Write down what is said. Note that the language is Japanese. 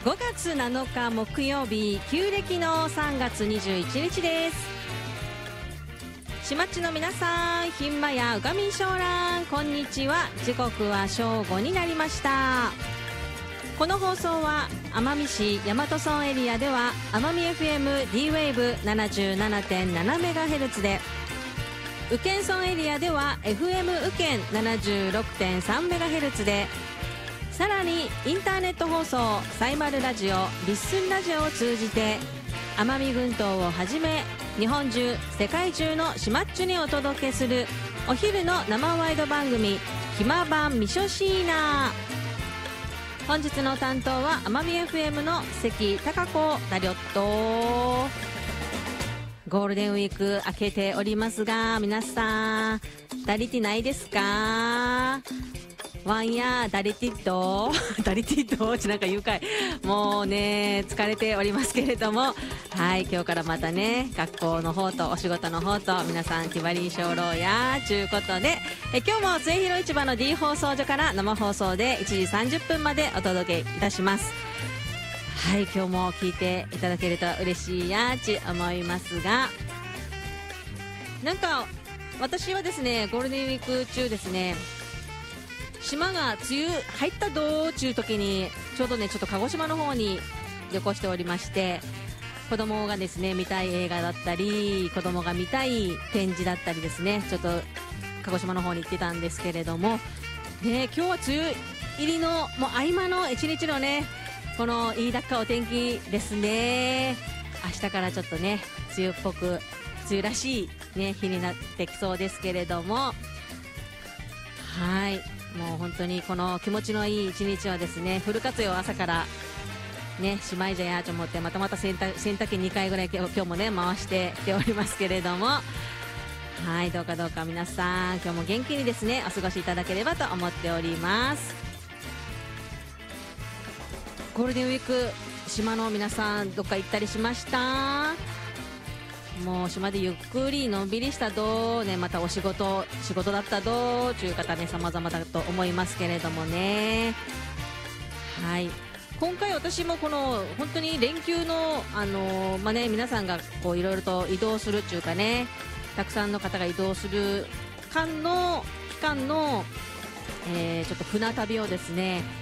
5月7日木曜日、旧暦の3月21日です。しまっちの皆さん、ひんまやうがみんしょうらん、こんにちは。時刻は正午になりました。この放送は奄美市大和村エリアでは奄美 FM D-Wave77.7MHz で、宇検村エリアでは FM 宇検 76.3MHz で、さらにインターネット放送サイマルラジオ、リッスンラジオを通じて奄美群島をはじめ日本中世界中のしまっちゅにお届けするお昼の生ワイド番組、ひまばんみしょしーな。本日の担当は奄美 FM の関貴子だりょっと。ゴールデンウィーク明けておりますが、皆さんだりてないですか？ワンやダリティッドダリティッドってなんか言うかい。もうね疲れておりますけれども、はい、今日からまたね学校の方とお仕事の方と皆さん気張りしょろうやちゅうことで、今日も末広市場の D 放送所から生放送で1時30分までお届けいたします。はい、今日も聞いていただけると嬉しいやち思いますが、なんか私はですねゴールデンウィーク中ですね、島が梅雨入った道中時にちょうどねちょっと鹿児島の方に旅行しておりまして、子供がですね見たい映画だったり子供が見たい展示だったりですね、ちょっと鹿児島の方に行ってたんですけれどもね、今日は梅雨入りのもう合間の一日のねこのいいだっかお天気ですね。明日からちょっとね梅雨っぽく梅雨らしい、ね、日になってきそうですけれども、はい、もう本当にこの気持ちのいい一日はですねフル活用、朝からねしまいじゃやと思ってまた洗濯機2回ぐらい今日もね回してきておりますけれども、はい、どうか皆さん今日も元気にですねお過ごしいただければと思っております。ゴールデンウィーク島の皆さんどっか行ったりしました？もう島でゆっくりのんびりしたどね、また仕事だったどという方ね様々だと思いますけれどもね。はい、今回私もこの本当に連休の皆さんがこういろいろと移動するっていうかね、たくさんの方が移動する期間のちょっと船旅をですね